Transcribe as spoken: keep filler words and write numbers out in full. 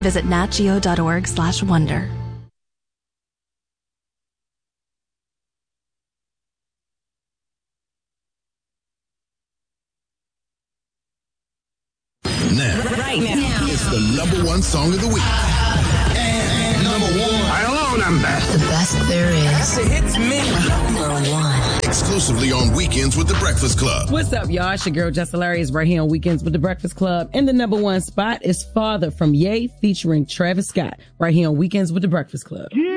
visit natgeo.org slash wonder. Now, right now, it's the number one song of the week. And number one. I alone am best. The best there is. That's the hits me. Number one. Exclusively on Weekends with the Breakfast Club. What's up, y'all? It's your girl, Jess Hilarious, right here on Weekends with the Breakfast Club. And the number one spot is Father from Ye featuring Travis Scott, right here on Weekends with the Breakfast Club. Yeah.